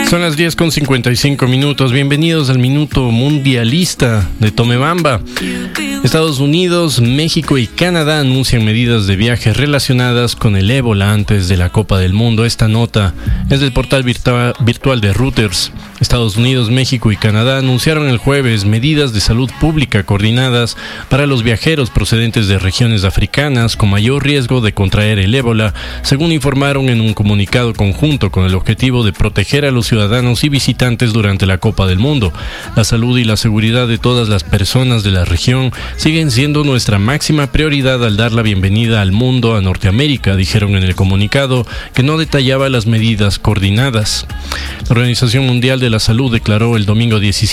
Son las 10:55. Bienvenidos al Minuto Mundialista de Tomebamba. Estados Unidos, México y Canadá anuncian medidas de viaje relacionadas con el ébola antes de la Copa del Mundo. Esta nota es del portal virtual de Reuters. Estados Unidos, México y Canadá anunciaron el jueves medidas de salud pública coordinadas para los viajeros procedentes de regiones africanas con mayor riesgo de contraer el ébola, según informaron en un comunicado conjunto con el objetivo de proteger a los ciudadanos y visitantes durante la Copa del Mundo. La salud y la seguridad de todas las personas de la región siguen siendo nuestra máxima prioridad al dar la bienvenida al mundo a Norteamérica, dijeron en el comunicado, que no detallaba las medidas coordinadas. La Organización Mundial de la Salud declaró el domingo 17